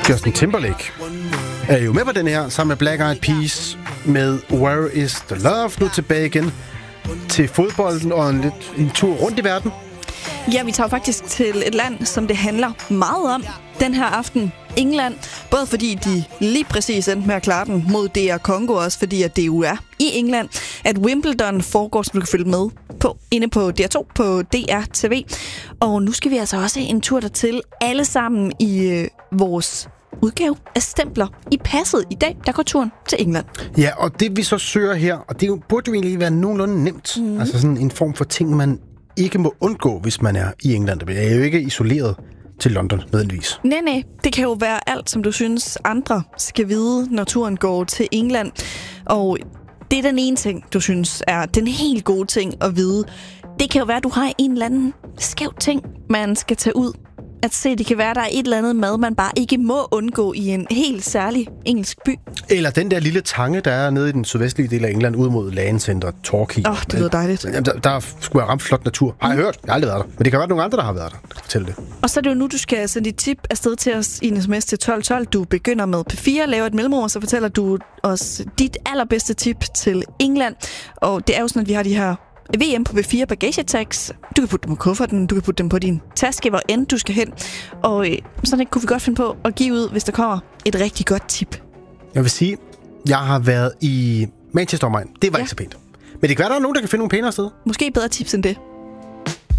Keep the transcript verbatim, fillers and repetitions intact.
Justin Timberlake er jo med på den her, sammen med Black Eyed Peas med Where Is The Love. Nu tilbage igen til fodbolden og en, lidt, en tur rundt i verden. Ja, vi tager faktisk til et land, som det handler meget om den her aften. England. Både fordi de lige præcis endte med at klare den mod D R Congo, også fordi at det jo er i England, at Wimbledon foregår, som du kan følge med på, inde på D R to på D R T V. Og nu skal vi altså også en tur dertil, alle sammen i øh, vores udgave af stempler i passet i dag. Der går turen til England. Ja, og det vi så søger her, og det burde jo egentlig være nogenlunde nemt. Mm. Altså sådan en form for ting, man ikke må undgå, hvis man er i England. Det er jo ikke isoleret til London, nødvendigvis. Nej, nej. Det kan jo være alt, som du synes, andre skal vide, når turen går til England. Og det er den ene ting, du synes er den helt gode ting at vide. Det kan jo være, at du har en eller anden skæv ting, man skal tage ud. At se, det kan være, at der er et eller andet mad, man bare ikke må undgå i en helt særlig engelsk by. Eller den der lille tange, der er nede i den sydvestlige del af England, ud mod Lancenter, Torquay. Åh, oh, det lyder dejligt. Der, der skulle jeg ramt flot natur. Har jeg hørt? Jeg har aldrig været der. Men det kan være nogle andre, der har været der. Der kan fortælle det. Og så er det jo nu, du skal sende dit tip afsted til os i en sms til tolv tolv. Du begynder med P fire, laver et mellemrum, og så fortæller du os dit allerbedste tip til England. Og det er jo sådan, at vi har de her V M på V fire bagagetags. Du kan putte dem på kufferten, du kan putte dem på din taske, hvor end du skal hen. Og øh, sådan kunne vi godt finde på at give ud, hvis der kommer et rigtig godt tip. Jeg vil sige, jeg har været i Manchester omegn. Det var ja. ikke så pænt. Men det kan være, der er nogen, der kan finde nogle pænere steder. Måske bedre tips end det.